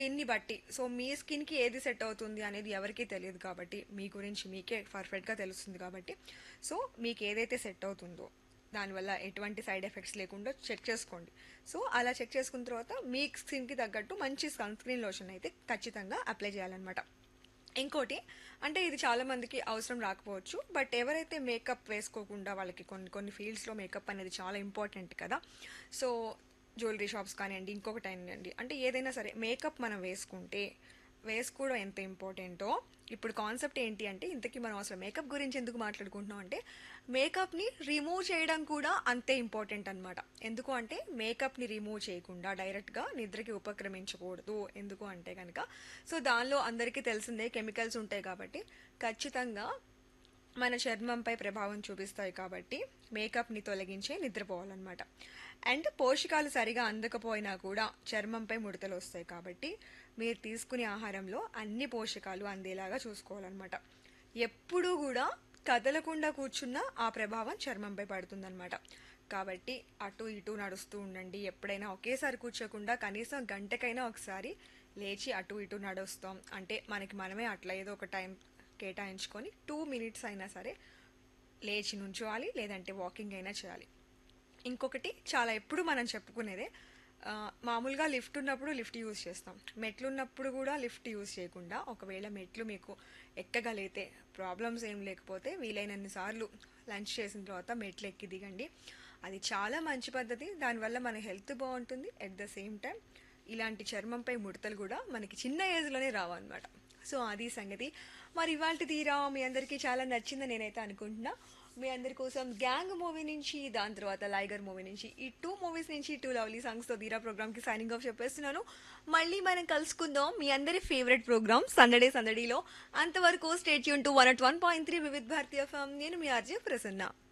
స్కిన్‌ని బట్టి. సో, మీ స్కిన్‌కి ఏది సెట్ అవుతుంది అనేది ఎవరికీ తెలీదు కాబట్టి, మీ గురించి మీకే పర్ఫెక్ట్‌గా తెలుస్తుంది కాబట్టి, సో, మీకేదైతే సెట్ అవుతుందో, దానివల్ల ఎటువంటి సైడ్ ఎఫెక్ట్స్ లేకుండా చెక్ చేసుకోండి. సో, అలా చెక్ చేసుకున్న తర్వాత మీ స్కిన్‌కి తగ్గట్టు మంచి సన్ స్క్రీన్ లోషన్ అయితే ఖచ్చితంగా అప్లై చేయాలన్నమాట. ఇంకోటి అంటే ఇది చాలా మందికి అవసరం రాకపోవచ్చు. బట్ ఎవరైతే మేకప్ వేసుకోకుండా వాళ్ళకి కొన్ని కొన్ని ఫీల్డ్స్‌లో మేకప్ అనేది చాలా ఇంపార్టెంట్ కదా! సో, జ్యువెలరీ షాప్స్ కానియండి, ఇంకొకటైనండి అంటే ఏదైనా సరే మేకప్ మనం వేసుకుంటే, వేసుకోవడం ఎంత ఇంపార్టెంటో ఇప్పుడు కాన్సెప్ట్ ఏంటి అంటే ఇంతకీ మనం అసలు మేకప్ గురించి ఎందుకు మాట్లాడుకుంటున్నాం అంటే మేకప్‌ని రిమూవ్ చేయడం కూడా అంతే ఇంపార్టెంట్ అనమాట. ఎందుకు అంటే మేకప్‌ని రిమూవ్ చేయకుండా డైరెక్ట్‌గా నిద్రకి ఉపక్రమించకూడదు. ఎందుకు అంటే గనక సో, దానిలో అందరికీ తెలిసిందే కెమికల్స్ ఉంటాయి కాబట్టి ఖచ్చితంగా మన చర్మంపై ప్రభావం చూపిస్తాయి కాబట్టి మేకప్ని తొలగించే నిద్రపోవాలన్నమాట. అండ్ పోషకాలు సరిగా అందకపోయినా కూడా చర్మంపై ముడతలు వస్తాయి కాబట్టి మీరు తీసుకునే ఆహారంలో అన్ని పోషకాలు అందేలాగా చూసుకోవాలన్నమాట. ఎప్పుడూ కూడా కదలకుండా కూర్చున్న ఆ ప్రభావం చర్మంపై పడుతుందన్నమాట. కాబట్టి అటు ఇటు నడుస్తూ ఉండండి. ఎప్పుడైనా ఒకేసారి కూర్చోకుండా కనీసం గంటకైనా ఒకసారి లేచి అటు ఇటు నడుస్తాం అంటే మనకి మనమే అట్లా ఏదో ఒక టైం కేటాయించుకొని 2 మినిట్స్ అయినా సరే లేచి నుంచోవాలి, లేదంటే వాకింగ్ అయినా చేయాలి. ఇంకొకటి చాలా ఎప్పుడు మనం చెప్పుకునేదే మామూలుగా లిఫ్ట్ ఉన్నప్పుడు లిఫ్ట్ యూజ్ చేస్తాం. మెట్లు ఉన్నప్పుడు కూడా లిఫ్ట్ యూజ్ చేయకుండా ఒకవేళ మెట్లు మీకు ఎక్కగలిగితే ప్రాబ్లమ్స్ ఏం లేకపోతే వీలైనన్ని సార్లు లంచ్ చేసిన తర్వాత మెట్లు ఎక్కి దిగండి. అది చాలా మంచి పద్ధతి. దానివల్ల మన హెల్త్ బాగుంటుంది. ఎట్ ద సేమ్ టైం ఇలాంటి చర్మంపై ముడతలు కూడా మనకి చిన్న ఏజ్లోనే రావన్నమాట. సో అది సంగతి. మరి ఇవాళ తీరా మీ అందరికీ చాలా నచ్చిందని నేనైతే అనుకుంటున్నా. మీ అందరి కోసం గ్యాంగ్ మూవీ నుంచి, దాని తర్వాత లైగర్ మూవీ నుంచి, ఈ 2 మూవీస్ నుంచి 2 లవ్లీ సాంగ్స్తో తీరా ప్రోగ్రామ్కి సైనింగ్ ఆఫ్ చెప్పేస్తున్నాను. మళ్ళీ మనం కలుసుకుందాం మీ అందరి ఫేవరెట్ ప్రోగ్రామ్ సందడే సందడిలో. అంతవరకు state Yoon to 101.3 Vividh Bharatiya FM. నేను మీ ఆర్జే ప్రసన్న.